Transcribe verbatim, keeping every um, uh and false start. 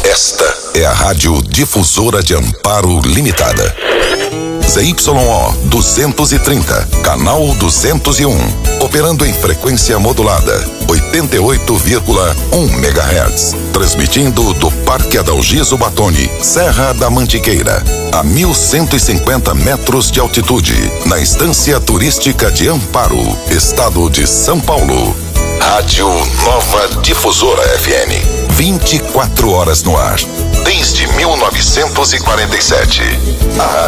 Esta é a Rádio Difusora de Amparo Limitada. Z Y O duzentos e trinta, canal duzentos e um, operando em frequência modulada, oitenta e oito vírgula um megahertz, transmitindo do Parque Adalgiso Batoni, Serra da Mantiqueira, a mil cento e cinquenta metros de altitude, na Estância Turística de Amparo, Estado de São Paulo. Rádio Nova Difusora F M, vinte e quatro horas no ar, desde mil novecentos e quarenta e sete. A